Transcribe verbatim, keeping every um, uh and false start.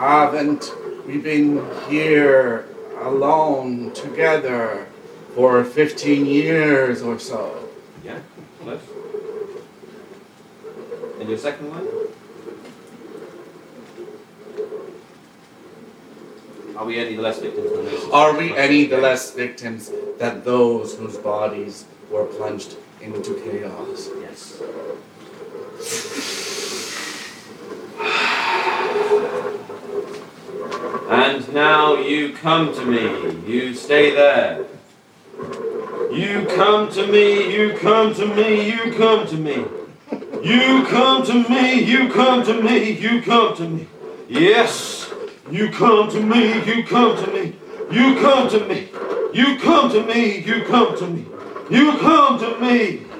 haven't we been here alone together for fifteen years or so? Yeah, close. And your second one? Are we any the less victims than those? Are we any the less victims than those whose bodies were plunged into chaos? Yes. And now you come to me. You stay there. You come to me. You come to me. You come to me. You come to me. You come to me. You come to me. Yes. You come to me. You come to me. You come to me. You come to me. You come to me. You come to me.